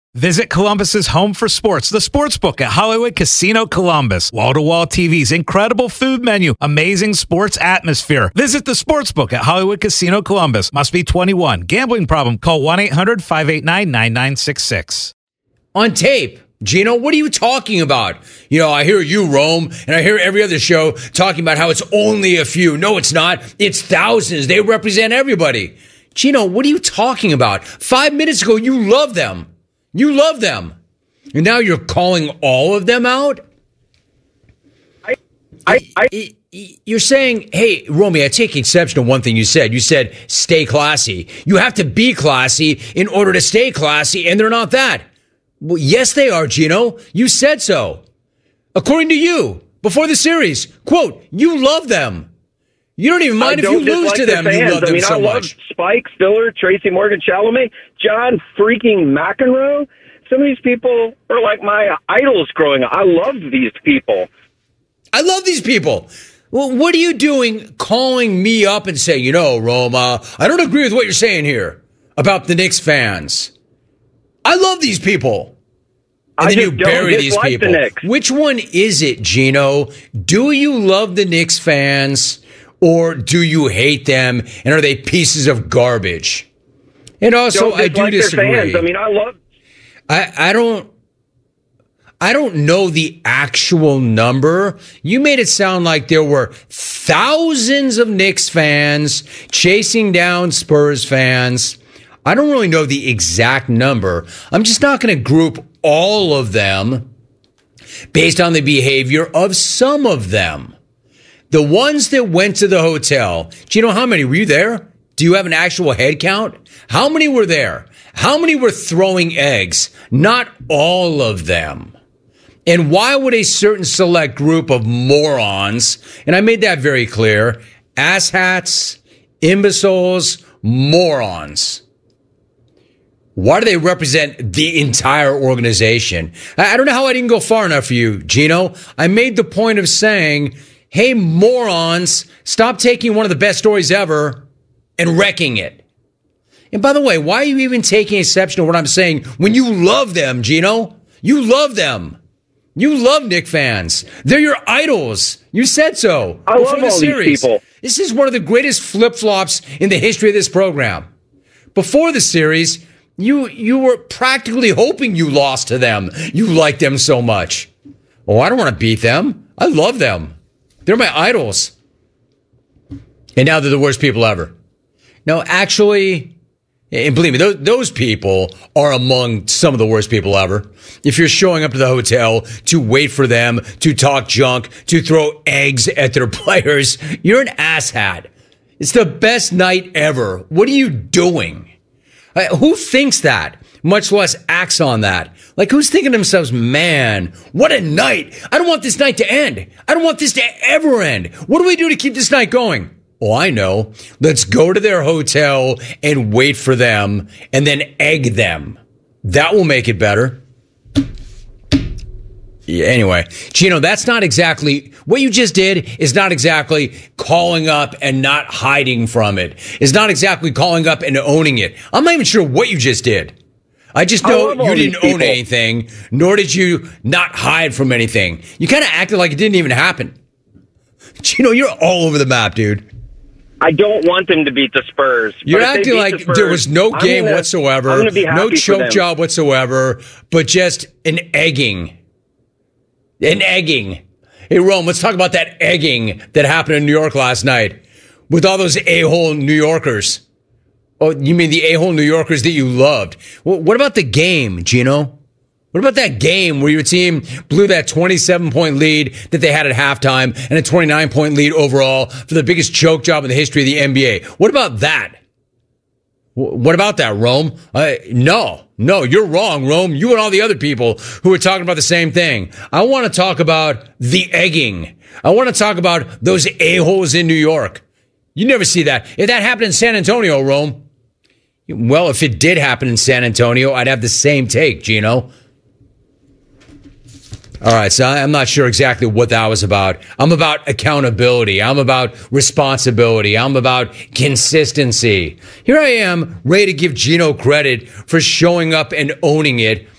Visit Columbus's home for sports, the Sportsbook at Hollywood Casino Columbus. Wall-to-wall TVs, incredible food menu, amazing sports atmosphere. Visit the Sportsbook at Hollywood Casino Columbus. Must be 21. Gambling problem? Call 1-800-589-9966. On tape. Gino, what are you talking about? You know, I hear you, Rome, and I hear every other show talking about how it's only a few. No, it's not. It's thousands. They represent everybody. Gino, what are you talking about? 5 minutes ago, you loved them. You love them. And now you're calling all of them out? You're saying, hey, Romy, I take exception to one thing you said. You said, stay classy. You have to be classy in order to stay classy, and they're not that. Well, yes, they are, Gino. You said so. According to you, before the series, quote, you love them. You don't even mind if you lose to them. You love them so much. I love Spike, Stiller, Tracy Morgan, Chalamet, John freaking McEnroe. Some of these people are like my idols growing up. I love these people. I love these people. Well, what are you doing calling me up and saying, you know, Roma, I don't agree with what you're saying here about the Knicks fans. I love these people. And then you bury these people. Which one is it, Gino? Do you love the Knicks fans? Or do you hate them, and are they pieces of garbage? And also, I do disagree. Fans. I mean, I love. I don't know the actual number. You made it sound like there were thousands of Knicks fans chasing down Spurs fans. I don't really know the exact number. I'm just not going to group all of them based on the behavior of some of them. The ones that went to the hotel, do you know how many? Were you there? Do you have an actual head count? How many were there? How many were throwing eggs? Not all of them. And why would a certain select group of morons, and I made that very clear, asshats, imbeciles, morons, why do they represent the entire organization? I don't know how I didn't go far enough for you, Gino. I made the point of saying, hey, morons, stop taking one of the best stories ever and wrecking it. And by the way, why are you even taking exception to what I'm saying when you love them, Gino? You love them. You love Knick fans. They're your idols. You said so. I love all these people. This is one of the greatest flip-flops in the history of this program. Before the series, you were practically hoping you lost to them. You liked them so much. Oh, I don't want to beat them. I love them. They're my idols. And now they're the worst people ever. No, actually, and believe me, those people are among some of the worst people ever. If you're showing up to the hotel to wait for them, to talk junk, to throw eggs at their players, you're an asshat. It's the best night ever. What are you doing? Who thinks that? Much less acts on that. Like, who's thinking to themselves, man, what a night. I don't want this night to end. I don't want this to ever end. What do we do to keep this night going? Oh, I know. Let's go to their hotel and wait for them and then egg them. That will make it better. Yeah, anyway, Gino, that's not exactly what you just did is not exactly calling up and not hiding from it. It's not exactly calling up and owning it. I'm not even sure what you just did. I just know you didn't own anything, nor did you not hide from anything. You kind of acted like it didn't even happen. Gino, you're all over the map, dude. I don't want them to beat the Spurs. You're acting like there was no game whatsoever, no choke job whatsoever, but just an egging. An egging. Hey, Rome, let's talk about that egging that happened in New York last night with all those a-hole New Yorkers. Oh, you mean the a-hole New Yorkers that you loved? Well, what about the game, Gino? What about that game where your team blew that 27-point lead that they had at halftime and a 29-point lead overall for the biggest choke job in the history of the NBA? What about that? What about that, Rome? No, you're wrong, Rome. You and all the other people who are talking about the same thing. I want to talk about the egging. I want to talk about those a-holes in New York. You never see that. If that happened in San Antonio, Rome, well, if it did happen in San Antonio, I'd have the same take, Gino. All right, so I'm not sure exactly what that was about. I'm about accountability. I'm about responsibility. I'm about consistency. Here I am, ready to give Gino credit for showing up and owning it